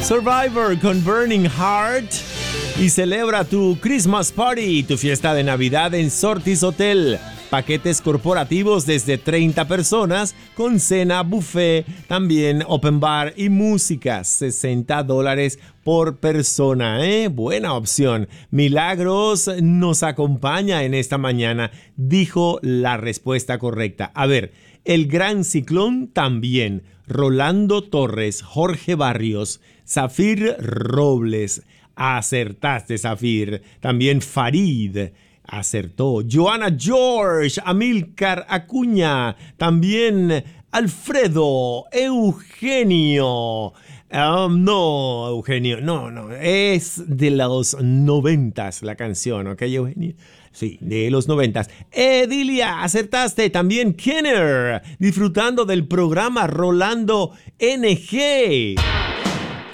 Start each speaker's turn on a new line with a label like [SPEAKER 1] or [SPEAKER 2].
[SPEAKER 1] Survivor con Burning Heart. Y celebra tu Christmas Party, tu fiesta de Navidad en Sortis Hotel. Paquetes corporativos desde 30 personas con cena, buffet, también open bar y música. $60 por persona, ¿eh? Buena opción. Milagros nos acompaña en esta mañana. Dijo la respuesta correcta. A ver, el Gran Ciclón también. Rolando Torres, Jorge Barrios, Zafir Robles. Acertaste, Zafir. También Farid acertó. Joana George, Amílcar Acuña, también Alfredo, Eugenio. No, Eugenio, no, es de los 90s la canción, ¿ok, Eugenio? Sí, de los 90s. Edilia, acertaste. También Kenner, disfrutando del programa Rolando NG.